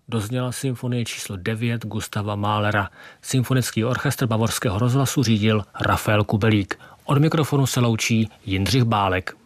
dozněla symfonie číslo 9 Gustava Mahlera. Symfonický orchestr Bavorského rozhlasu řídil Rafael Kubelík. Od mikrofonu se loučí Jindřich Bálek.